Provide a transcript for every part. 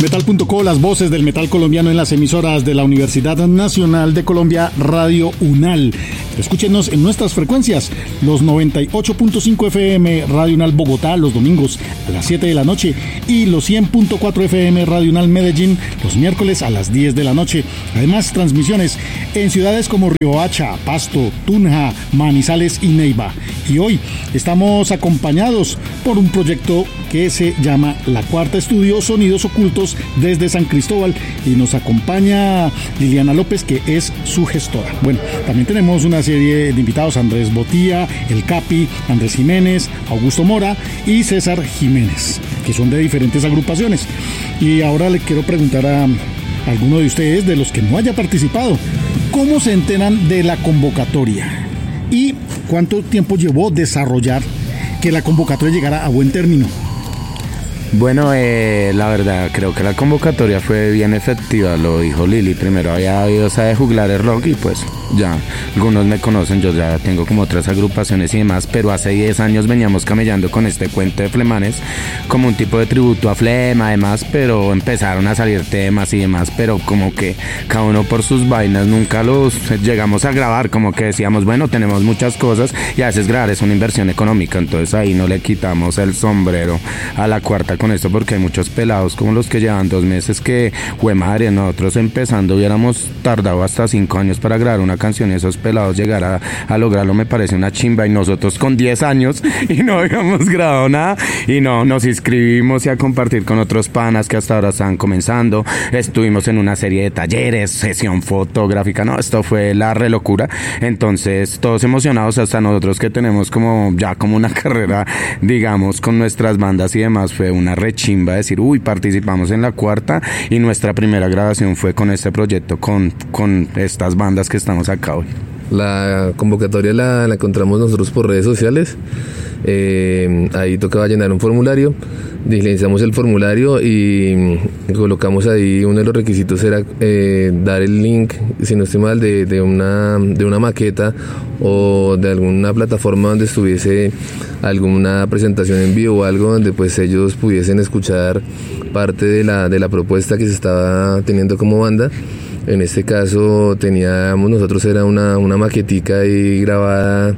Metal.co, las voces del metal colombiano en las emisoras de la Universidad Nacional de Colombia, Radio UNAL. Escúchenos en nuestras frecuencias, los 98.5 FM Radio UNAL Bogotá los domingos a las 7 de la noche y los 100.4 FM Radio UNAL Medellín los miércoles a las 10 de la noche. Además, transmisiones en ciudades como Riohacha, Pasto, Tunja, Manizales y Neiva. Y hoy estamos acompañados por un proyecto que se llama La Cuarta Estudio, Sonidos Ocultos desde San Cristóbal, y nos acompaña Liliana López, que es su gestora. Bueno, también tenemos una serie de invitados: Andrés Botía, El Capi, Andrés Jiménez, Augusto Mora y César Jiménez, que son de diferentes agrupaciones. Y ahora le quiero preguntar a alguno de ustedes, de los que no haya participado, ¿cómo se enteran de la convocatoria? ¿Y cuánto tiempo llevó desarrollar que la convocatoria llegara a buen término? Bueno, la verdad, creo que la convocatoria fue bien efectiva, lo dijo Lili. Primero había oído de Juglares Rock y pues ya algunos me conocen, yo ya tengo como otras agrupaciones y demás, pero hace 10 años veníamos camellando con este cuento de Flemanes como un tipo de tributo a Flema, además, pero empezaron a salir temas y demás, pero como que cada uno por sus vainas nunca los llegamos a grabar, como que decíamos, bueno, tenemos muchas cosas y a veces grabar es una inversión económica, entonces ahí no le quitamos el sombrero a la cuarta con esto, porque hay muchos pelados como los que llevan 2 meses que, jue madre, nosotros empezando hubiéramos tardado hasta 5 años para grabar una canción y esos pelados llegar a lograrlo, me parece una chimba, y nosotros con 10 años y no habíamos grabado nada, y no, nos inscribimos y a compartir con otros panas que hasta ahora están comenzando, estuvimos en una serie de talleres, sesión fotográfica, no, esto fue la relocura, entonces todos emocionados, hasta nosotros que tenemos como ya como una carrera, digamos, con nuestras bandas y demás, fue una rechimba decir, uy, participamos en la cuarta y nuestra primera grabación fue con este proyecto, con estas bandas que estamos acá hoy. La convocatoria la encontramos nosotros por redes sociales. Ahí tocaba llenar un formulario, diligenciamos el formulario y colocamos ahí, uno de los requisitos era dar el link, si no estoy mal, de una maqueta o de alguna plataforma donde estuviese alguna presentación en vivo o algo donde pues ellos pudiesen escuchar parte de la propuesta que se estaba teniendo como banda. En este caso teníamos nosotros, era una maquetica ahí grabada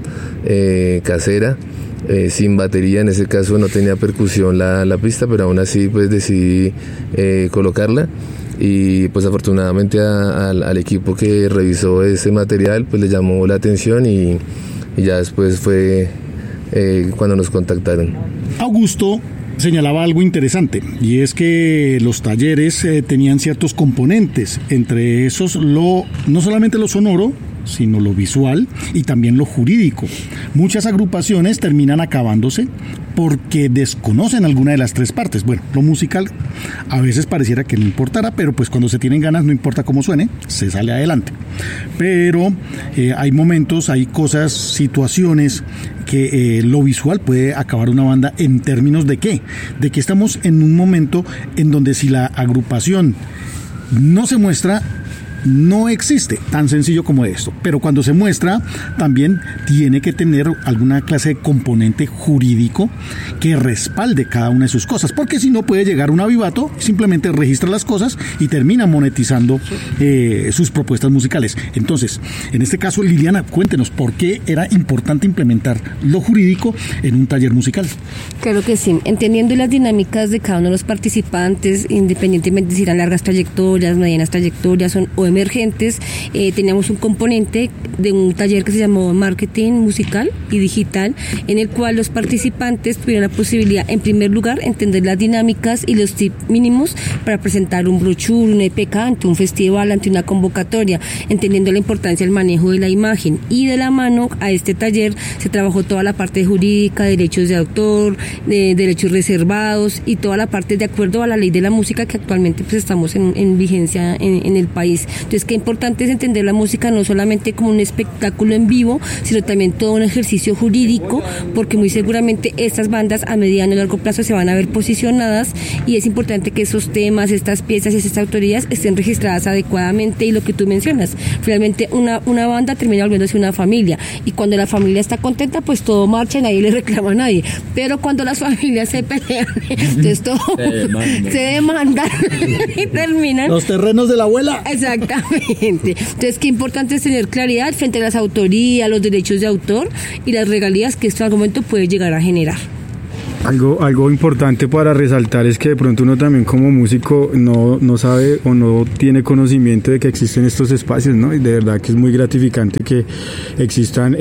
casera, sin batería. En ese caso no tenía percusión la pista, pero aún así pues decidí colocarla, y pues afortunadamente al equipo que revisó ese material pues le llamó la atención y ya después fue cuando nos contactaron. Augusto señalaba algo interesante, y es que los talleres tenían ciertos componentes, entre esos no solamente lo sonoro, sino lo visual y también lo jurídico. Muchas agrupaciones terminan acabándose porque desconocen alguna de las 3 partes. Bueno, lo musical a veces pareciera que no importara, pero pues cuando se tienen ganas, no importa cómo suene, se sale adelante. Pero hay momentos, hay cosas, situaciones que lo visual puede acabar una banda. ¿En términos de qué? De que estamos en un momento en donde si la agrupación no se muestra, no existe, tan sencillo como esto. Pero cuando se muestra, también tiene que tener alguna clase de componente jurídico que respalde cada una de sus cosas, porque si no puede llegar un avivato, simplemente registra las cosas y termina monetizando sus propuestas musicales. Entonces, en este caso, Liliana, cuéntenos por qué era importante implementar lo jurídico en un taller musical. Claro que sí, entendiendo las dinámicas de cada uno de los participantes, independientemente de si eran largas trayectorias, medianas trayectorias o emergentes, teníamos un componente de un taller que se llamó Marketing Musical y Digital, en el cual los participantes tuvieron la posibilidad, en primer lugar, entender las dinámicas y los tips mínimos para presentar un brochure, un EPK ante un festival, ante una convocatoria, entendiendo la importancia del manejo de la imagen. Y de la mano a este taller se trabajó toda la parte jurídica, derechos de autor, de derechos reservados y toda la parte de acuerdo a la ley de la música que actualmente pues estamos en vigencia en el país. Entonces, qué importante es entender la música no solamente como un espectáculo en vivo, sino también todo un ejercicio jurídico, porque muy seguramente estas bandas a mediano y largo plazo se van a ver posicionadas y es importante que esos temas, estas piezas y estas autorías estén registradas adecuadamente. Y lo que tú mencionas, finalmente una banda termina volviéndose una familia, y cuando la familia está contenta, pues todo marcha y nadie le reclama a nadie, pero cuando las familias se pelean, entonces todo se demandan y terminan los terrenos de la abuela. Exactamente. Entonces, qué importante es tener claridad frente a las autorías, los derechos de autor y las regalías que este argumento puede llegar a generar. Algo importante para resaltar es que de pronto uno también como músico no sabe o no tiene conocimiento de que existen estos espacios, ¿no? Y de verdad que es muy gratificante que existan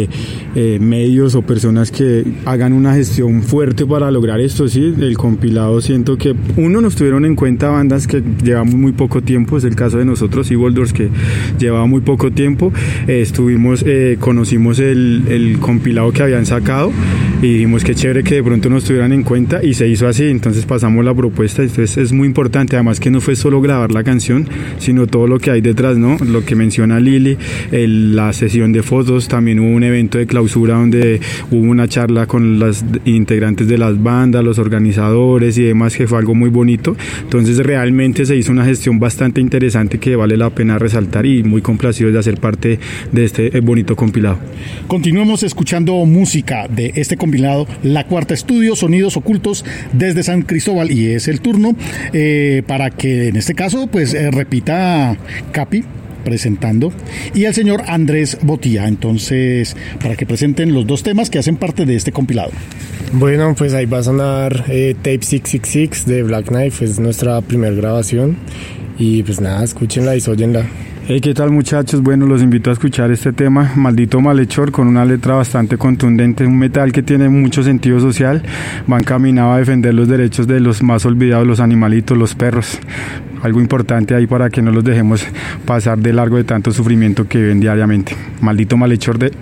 medios o personas que hagan una gestión fuerte para lograr esto, ¿sí? El compilado, siento que nos tuvieron en cuenta bandas que llevamos muy poco tiempo, es el caso de nosotros, Evoldors, que llevaba muy poco tiempo, conocimos el compilado que habían sacado y dijimos que chévere que de pronto nos tuvieran en cuenta, y se hizo así. Entonces pasamos la propuesta. Entonces es muy importante, además, que no fue solo grabar la canción, sino todo lo que hay detrás, ¿no? Lo que menciona Lili, la sesión de fotos, también hubo un evento de clausura donde hubo una charla con las integrantes de las bandas, los organizadores y demás, que fue algo muy bonito. Entonces realmente se hizo una gestión bastante interesante que vale la pena resaltar, y muy complacidos de hacer parte de este bonito compilado. Continuemos escuchando música de este compilado, La Cuarta Estudio, Sonidos Ocultos desde San Cristóbal, y es el turno para que en este caso pues repita Capi presentando y el señor Andrés Botía, entonces para que presenten los dos temas que hacen parte de este compilado. Bueno, pues ahí va a sonar Tape 666 de Black Knife, es nuestra primera grabación, y pues nada, escúchenla y óyenla. Hey, ¿qué tal, muchachos? Bueno, los invito a escuchar este tema, Maldito Malhechor, con una letra bastante contundente, un metal que tiene mucho sentido social, va encaminado a defender los derechos de los más olvidados, los animalitos, los perros. Algo importante ahí para que no los dejemos pasar de largo de tanto sufrimiento que viven diariamente. Maldito Malhechor de